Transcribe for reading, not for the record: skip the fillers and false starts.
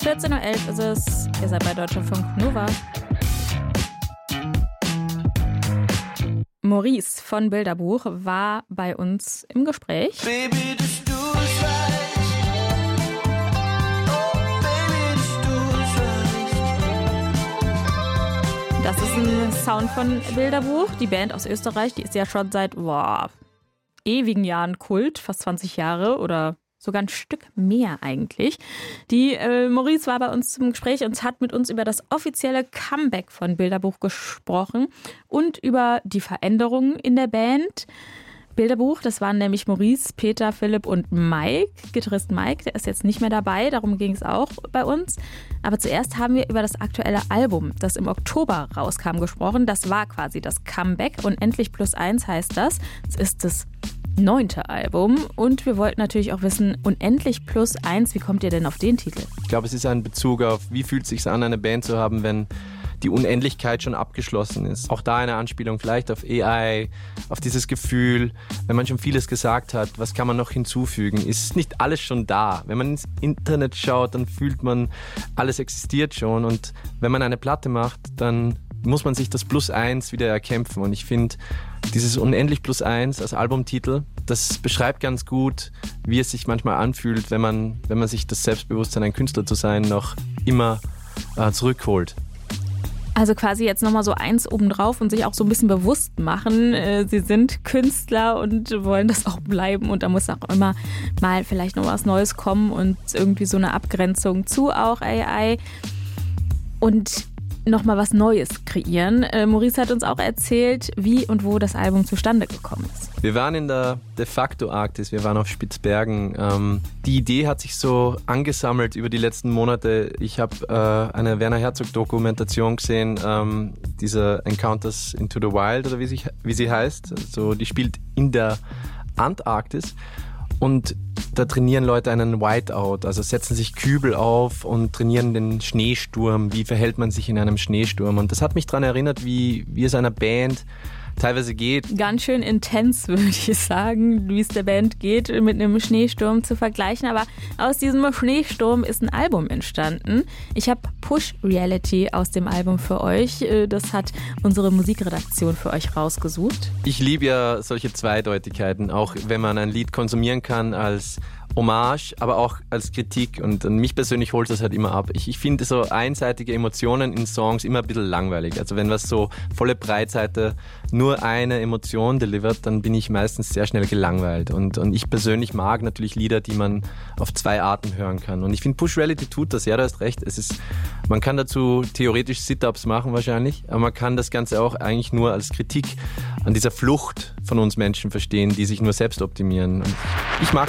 14.11 Uhr ist es. Ihr seid bei Deutschlandfunk Nova. Maurice von Bilderbuch war bei uns im Gespräch. Baby, das du's reicht. Oh, Baby, das du's reicht. Das ist ein Sound von Bilderbuch. Die Band aus Österreich, die ist ja schon seit ewigen Jahren Kult, fast 20 Jahre oder sogar ein Stück mehr eigentlich. Die Maurice war bei uns zum Gespräch und hat mit uns über das offizielle Comeback von Bilderbuch gesprochen und über die Veränderungen in der Band. Bilderbuch, das waren nämlich Maurice, Peter, Philipp und Mike. Gitarrist Mike, der ist jetzt nicht mehr dabei, darum ging es auch bei uns. Aber zuerst haben wir über das aktuelle Album, das im Oktober rauskam, gesprochen. Das war quasi das Comeback. Unendlich +1 heißt das. Es ist das 9. Album und wir wollten natürlich auch wissen, Unendlich +1, wie kommt ihr denn auf den Titel? Ich glaube, es ist ein Bezug auf, wie fühlt es sich an, eine Band zu haben, wenn die Unendlichkeit schon abgeschlossen ist. Auch da eine Anspielung vielleicht auf AI, auf dieses Gefühl, wenn man schon vieles gesagt hat, was kann man noch hinzufügen? Ist nicht alles schon da? Wenn man ins Internet schaut, dann fühlt man, alles existiert schon und wenn man eine Platte macht, dann muss man sich das +1 wieder erkämpfen und ich finde, dieses Unendlich +1 als Albumtitel, das beschreibt ganz gut, wie es sich manchmal anfühlt, wenn man sich das Selbstbewusstsein, ein Künstler zu sein, noch immer zurückholt. Also quasi jetzt nochmal so eins obendrauf und sich auch so ein bisschen bewusst machen, sie sind Künstler und wollen das auch bleiben und da muss auch immer mal vielleicht noch was Neues kommen und irgendwie so eine Abgrenzung zu auch AI und nochmal was Neues kreieren. Maurice hat uns auch erzählt, wie und wo das Album zustande gekommen ist. Wir waren in der De facto Arktis, wir waren auf Spitzbergen. Die Idee hat sich so angesammelt über die letzten Monate. Ich habe eine Werner Herzog-Dokumentation gesehen, diese Encounters into the Wild oder wie sie heißt. Also die spielt in der Antarktis. Und da trainieren Leute einen Whiteout, also setzen sich Kübel auf und trainieren den Schneesturm. Wie verhält man sich in einem Schneesturm? Und das hat mich daran erinnert, wie es einer Band teilweise geht. Ganz schön intens, würde ich sagen, wie es der Band geht, mit einem Schneesturm zu vergleichen. Aber aus diesem Schneesturm ist ein Album entstanden. Ich habe Push Reality aus dem Album für euch. Das hat unsere Musikredaktion für euch rausgesucht. Ich liebe ja solche Zweideutigkeiten, auch wenn man ein Lied konsumieren kann als Hommage, aber auch als Kritik und mich persönlich holt das halt immer ab. Ich finde so einseitige Emotionen in Songs immer ein bisschen langweilig. Also wenn was so volle Breitseite nur eine Emotion delivert, dann bin ich meistens sehr schnell gelangweilt und ich persönlich mag natürlich Lieder, die man auf 2 Arten hören kann und ich finde Push Reality tut das, ja, du hast recht. Man kann dazu theoretisch Sit-Ups machen wahrscheinlich, aber man kann das Ganze auch eigentlich nur als Kritik an dieser Flucht von uns Menschen verstehen, die sich nur selbst optimieren. Und ich mag